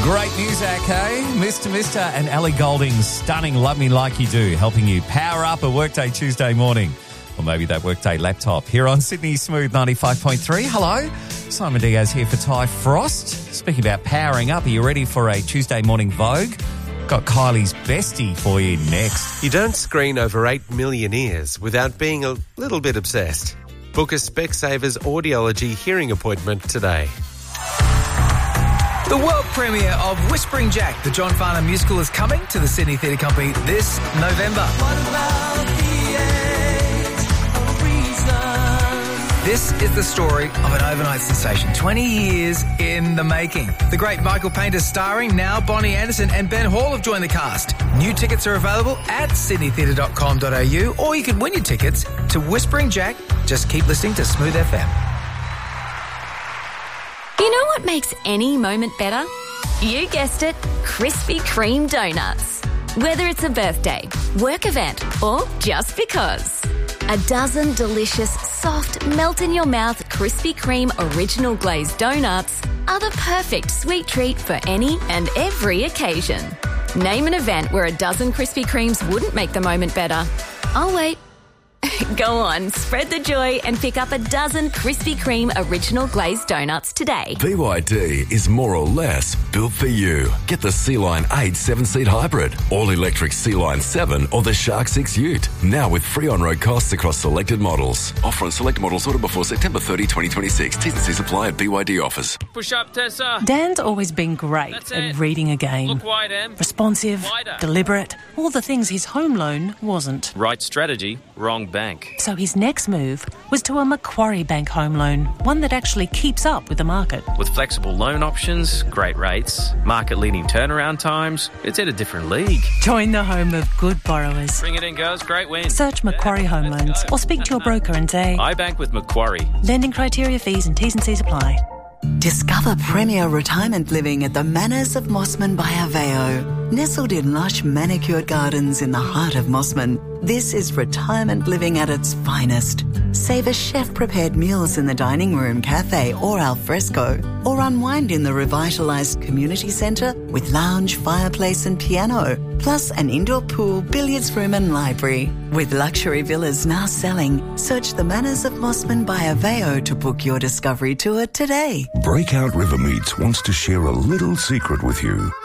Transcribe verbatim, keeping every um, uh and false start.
Great music, eh? Mister Mister and Ellie Goulding's stunning Love Me Like You Do, helping you power up a workday Tuesday morning. Or maybe that workday laptop. Here on Sydney Smooth ninety-five point three. Hello, Simon Diaz here for Ty Frost. Speaking about powering up, are you ready for a Tuesday morning Vogue? Got Kylie's bestie for you next. You don't screen over eight million ears without being a little bit obsessed. Book a Specsavers audiology hearing appointment today. The world premiere of Whispering Jack, the John Farnham musical, is coming to the Sydney Theatre Company this November. What about the age of reason? This is the story of an overnight sensation, twenty years in the making. The great Michael Painter starring, now Bonnie Anderson and Ben Hall have joined the cast. New tickets are available at sydney theatre dot com dot a u, or you can win your tickets to Whispering Jack. Just keep listening to Smooth F M. You know what makes any moment better? You guessed it, Krispy Kreme donuts. Whether it's a birthday, work event, or just because. A dozen delicious, soft, melt-in-your-mouth Krispy Kreme original glazed donuts are the perfect sweet treat for any and every occasion. Name an event where a dozen Krispy Kremes wouldn't make the moment better. I'll wait. Go on, spread the joy and pick up a dozen Krispy Kreme original glazed donuts today. B Y D is more or less built for you. Get the Sea-Line eight seven-seat hybrid, all-electric Sea-Line seven or the Shark six Ute. Now with free on-road costs across selected models. Offer on select models ordered before September thirtieth, twenty twenty-six. T's and C's apply at B Y D offers. Push up, Tessa. Dan's always been great That's at it. reading a game. Look wide, Em. Responsive, Wider. deliberate, all the things his home loan wasn't. Right strategy, wrong bank. So his next move was to a Macquarie Bank home loan, one that actually keeps up with the market. With flexible loan options, great rates, market-leading turnaround times, it's at a different league. Join the home of good borrowers. Bring it in, girls. Great win. Search Macquarie Home Loans or speak to your broker and say, I bank with Macquarie. lending criteria, fees and T's and C's apply. Discover premier retirement living at the Manors of Mossman by Aveo. Nestled in lush manicured gardens in the heart of Mossman, this is retirement living at its finest. Savour chef-prepared meals in the dining room, cafe or al fresco, or unwind in the revitalised community centre with lounge, fireplace and piano, plus an indoor pool, billiards room and library. With luxury villas now selling, search the Manors of Mossman by Aveo to book your discovery tour today. Breakout River Meats wants to share a little secret with you.